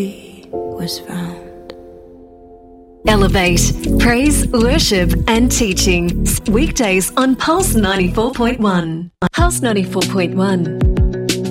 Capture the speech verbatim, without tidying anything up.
was found. Elevate, praise, worship and teaching. Weekdays on Pulse ninety-four point one. Pulse ninety-four point one.